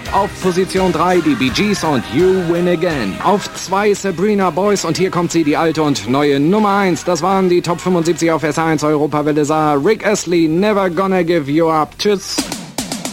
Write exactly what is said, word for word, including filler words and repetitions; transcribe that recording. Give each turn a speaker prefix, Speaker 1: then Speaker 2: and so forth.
Speaker 1: Auf Position drei die Bee Gees und You Win Again. Auf zwei Sabrina Boys und hier kommt sie, die alte und neue Nummer eins. Das waren die Top fünfundsiebzig auf S eins Europawelle Saar. Rick Astley, Never Gonna Give You Up. Tschüss.